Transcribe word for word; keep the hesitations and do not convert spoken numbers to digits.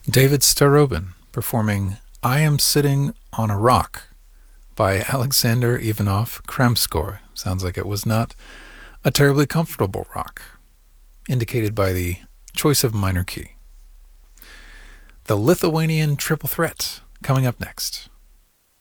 David Starobin performing I Am Sitting on a Rock by Alexander Ivanov Kramskor. Sounds like it was not a terribly comfortable rock, indicated by the choice of minor key. The Lithuanian Triple Threat coming up next.